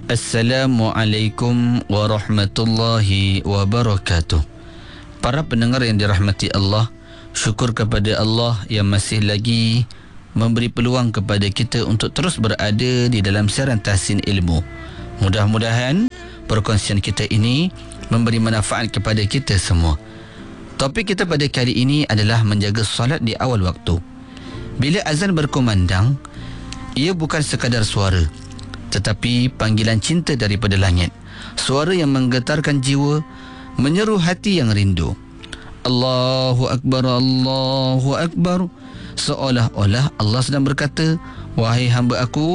Assalamualaikum warahmatullahi wabarakatuh. Para pendengar yang dirahmati Allah, syukur kepada Allah yang masih lagi memberi peluang kepada kita untuk terus berada di dalam siaran Tahsin Ilmu. Mudah-mudahan perkongsian kita ini memberi manfaat kepada kita semua. Topik kita pada kali ini adalah menjaga solat di awal waktu. Bila azan berkumandang, ia bukan sekadar suara, tetapi panggilan cinta daripada langit. Suara yang menggetarkan jiwa, menyeru hati yang rindu. Allahu Akbar, Allahu Akbar. Seolah-olah Allah sedang berkata, wahai hamba aku,